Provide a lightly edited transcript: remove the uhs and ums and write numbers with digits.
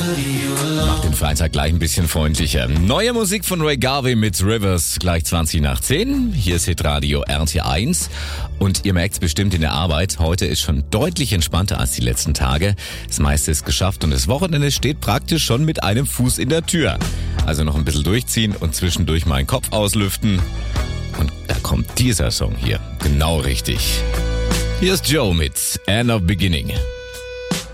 Macht den Freitag gleich ein bisschen freundlicher. Neue Musik von Ray Garvey mit Rivers, gleich 20 nach 10. Hier ist Hitradio RT1. Und ihr merkt es bestimmt in der Arbeit, heute ist schon deutlich entspannter als die letzten Tage. Das meiste ist geschafft und das Wochenende steht praktisch schon mit einem Fuß in der Tür. Also noch ein bisschen durchziehen und zwischendurch meinen Kopf auslüften. Und da kommt dieser Song hier, genau richtig. Hier ist Joe mit End of Beginning.